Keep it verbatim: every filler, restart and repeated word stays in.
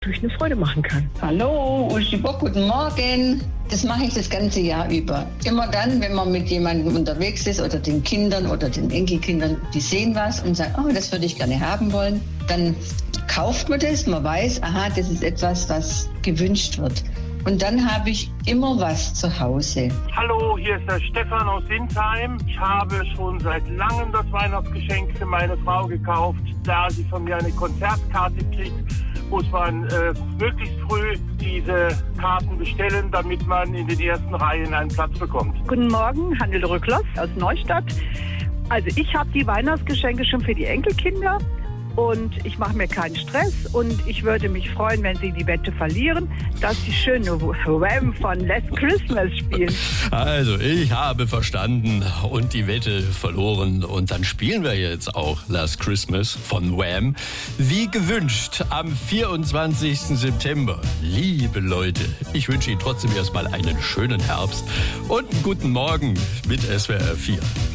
durch eine Freude machen kann. Hallo, Uschi Bock, guten Morgen. Das mache ich das ganze Jahr über. Immer dann, wenn man mit jemandem unterwegs ist oder den Kindern oder den Enkelkindern, die sehen was und sagen, oh, das würde ich gerne haben wollen, dann kauft man das, man weiß, aha, das ist etwas, was gewünscht wird. Und dann habe ich immer was zu Hause. Hallo, hier ist der Stefan aus Sinsheim. Ich habe schon seit langem das Weihnachtsgeschenk für meine Frau gekauft, da sie von mir eine Konzertkarte kriegt. Muss man äh, möglichst früh diese Karten bestellen, damit man in den ersten Reihen einen Platz bekommt. Guten Morgen, Handel Rücklos aus Neustadt. Also ich habe die Weihnachtsgeschenke schon für die Enkelkinder und ich mache mir keinen Stress und ich würde mich freuen, wenn sie die Wette verlieren, dass die schöne Wham von Last Christmas spielen. Also ich habe verstanden und die Wette verloren und dann spielen wir jetzt auch Last Christmas von Wham. Wie gewünscht am vierundzwanzigsten September. Liebe Leute, ich wünsche Ihnen trotzdem erstmal einen schönen Herbst und einen guten Morgen mit S W R vier.